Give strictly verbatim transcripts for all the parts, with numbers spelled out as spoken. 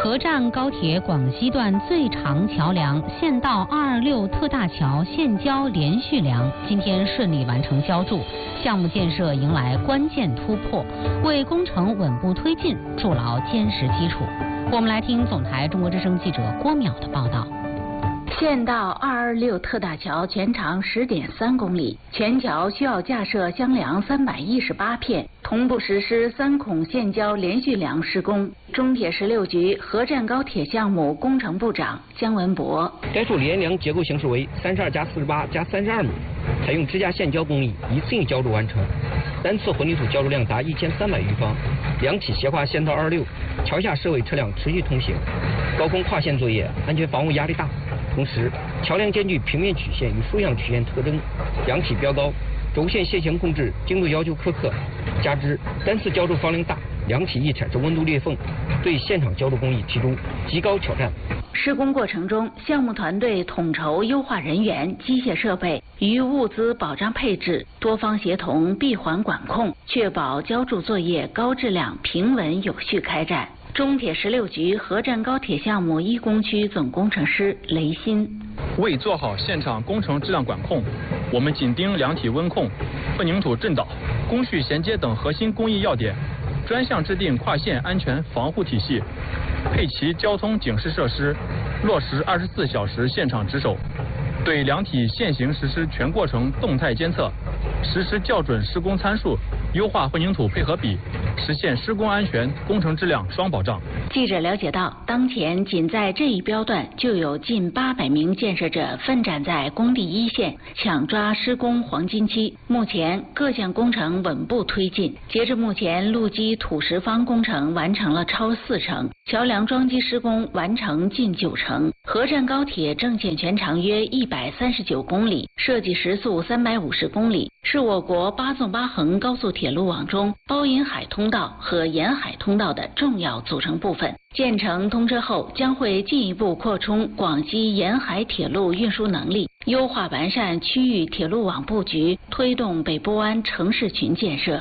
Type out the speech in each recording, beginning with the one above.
合站高铁广西段最长桥梁县道二二六特大桥现交连续梁今天顺利完成浇筑，项目建设迎来关键突破，为工程稳步推进筑牢坚实基础。我们来听总台中国之声记者郭淼的报道。 县道二二六特大桥全长十点三公里，全桥需要架设箱梁三百一十八片，同步实施三孔现交连续梁施工。中铁十六局合站高铁项目工程部长姜文博： 该处连梁结构形式为三十二加四十八加三十二米，采用支架现浇工艺，一次性浇筑完成，单次混凝土浇筑量达一千三百余方。梁体斜跨县道二二六，桥下设为车辆持续通行，高空跨线作业，安全防护压力大。同时，桥梁兼具平面曲线与竖向曲线特征，梁体标高，轴线线型控制精度要求苛刻，加之单次浇筑方量大，梁体易产生温度裂缝，对现场浇筑工艺提出极高挑战。 施工过程中，项目团队统筹优化人员、机械设备与物资保障配置，多方协同，闭环管控，确保浇筑作业高质量、平稳有序开展。中铁十六局合站高铁项目一工区总工程师雷鑫： 为做好现场工程质量管控，我们紧盯梁体温控、混凝土震导、工序衔接等核心工艺要点，专项制定跨线安全防护体系，配齐交通警示设施，落实二十四小时现场值守，对梁体现行实施全过程动态监测，实施校准施工参数，优化混凝土配合比，实现施工安全、工程质量双保障。 记者了解到，当前仅在这一标段就有近八百名建设者奋战在工地一线，抢抓施工黄金期。目前各项工程稳步推进，截至目前，路基土石方工程完成了超四成，桥梁桩基施工完成近九成。合站高铁正线全长约一百三十九公里，设计时速三百五十公里，是我国八纵八横高速铁路网中包银海通道和沿海通道的重要组成部分。建成通车后，将会进一步扩充广西沿海铁路运输能力，优化完善区域铁路网布局，推动北部湾城市群建设。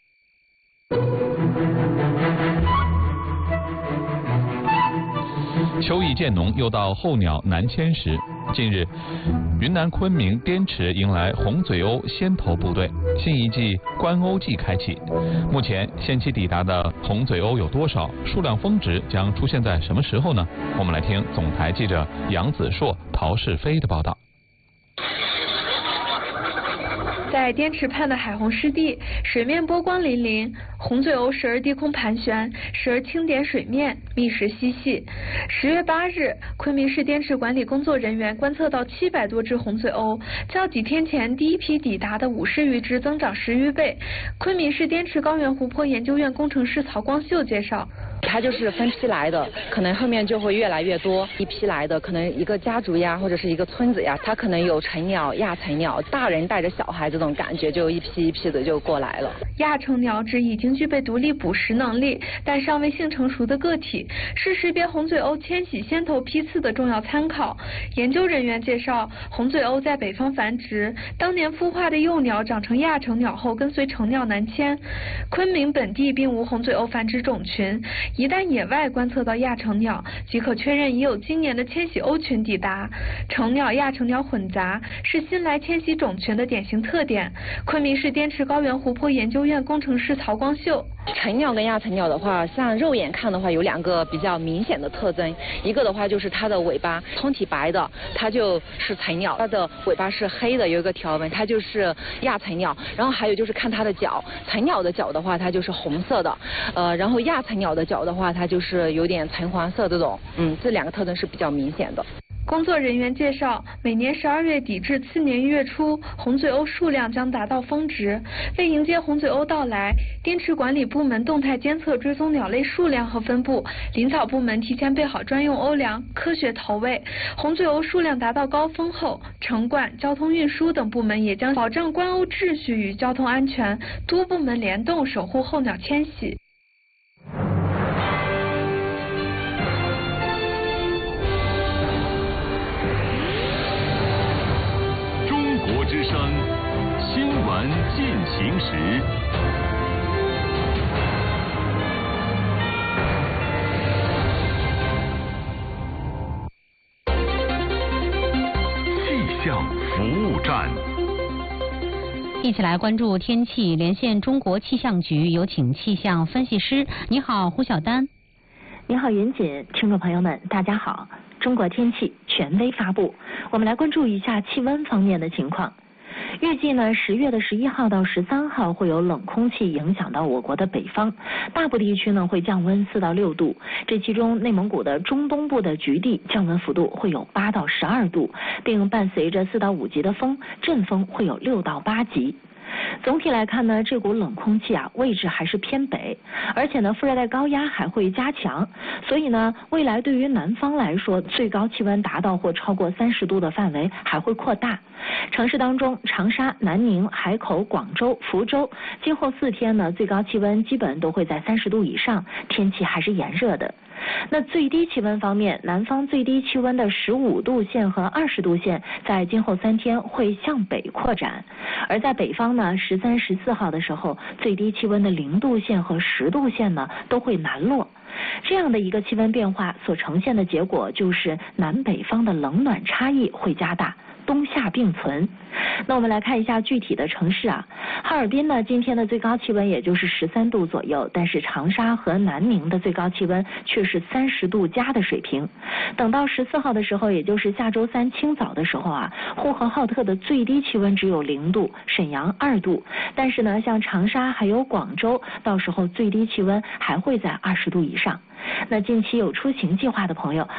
秋意渐浓，又到候鸟南迁时。近日，云南昆明滇池迎来红嘴鸥先头部队，新一季观鸥季开启。目前先期抵达的红嘴鸥有多少？数量峰值将出现在什么时候呢？我们来听总台记者杨子硕、陶世飞的报道。 在滇池畔的海虹湿地，水面波光粼粼，红嘴鸥时而低空盘旋，时而轻点水面，觅食嬉戏。十月八日，昆明市滇池管理工作人员观测到七百多只红嘴鸥，较几天前第一批抵达的五十余只增长十余倍。昆明市滇池高原湖泊研究院工程师曹光秀介绍。 它就是分批来的，可能后面就会越来越多。一批来的，可能一个家族呀，或者是一个村子呀，它可能有成鸟、亚成鸟，大人带着小孩这种感觉，就一批一批的就过来了。 亚成鸟指已经具备独立捕食能力，但尚未性成熟的个体，是识别红嘴鸥迁徙先头批次的重要参考。研究人员介绍，红嘴鸥在北方繁殖，当年孵化的幼鸟长成亚成鸟后，跟随成鸟南迁。昆明本地并无红嘴鸥繁殖种群。一旦野外观测到亚成鸟，即可确认已有今年的迁徙鸥群抵达。成鸟亚成鸟混杂是新来迁徙种群的典型特点。昆明市滇池高原湖泊研究院工程师曹光秀： 成鸟跟亚成鸟的话，像肉眼看的话，有两个比较明显的特征。一个的话就是它的尾巴通体白的，它就是成鸟；它的尾巴是黑的，有一个条纹，它就是亚成鸟。然后还有就是看它的脚，成鸟的脚的话，它就是红色的，呃，然后亚成鸟的脚的话，它就是有点橙黄色这种，嗯，这两个特征是比较明显的。 工作人员介绍，每年十二月底至次年一月初，红嘴鸥数量将达到峰值。为迎接红嘴鸥到来，滇池管理部门动态监测追踪鸟类数量和分布，林草部门提前备好专用鸥粮，科学投喂。红嘴鸥数量达到高峰后，城管、交通运输等部门也将保证观鸥秩序与交通安全，多部门联动守护候鸟迁徙。 之声新闻进行时。 象服务站。 一起来关注天气，连线中国气象局，有请气象分析师。你好，胡晓丹。 你好，云锦，听众朋友们，大家好。中国天气权威发布，我们来关注一下气温方面的情况。预计呢，十月的十一号到十三号会有冷空气影响到我国的北方，大部地区呢会降温四到六度，这其中内蒙古的中东部的局地降温幅度会有八到十二度，并伴随着四到五级的风，阵风会有六到八级。总体来看呢，这股冷空气啊位置还是偏北，而且呢副热带高压还会加强，所以呢未来对于南方来说，最高气温达到或超过三十度的范围还会扩大。城市当中，长沙、南宁、海口、广州、福州，今后四天呢最高气温基本都会在三十度以上，天气还是炎热的。那最低气温方面，南方最低气温的十五度线和二十度线在今后三天会向北扩展，而在北方呢，十三、十四号的时候，最低气温的零度线和十度线呢都会南落。这样的一个气温变化所呈现的结果就是南北方的冷暖差异会加大，冬夏并存。那我们来看一下具体的城市啊，哈尔滨呢今天的最高气温也就是十三度左右，但是长沙和南宁的最高气温却是三十度加的水平。等到十四号的时候，也就是下周三清早的时候啊，呼和浩特的最低气温只有零度，沈阳二度，但是呢像长沙还有广州，到时候最低气温还会在二十度以上。那近期有出行计划的朋友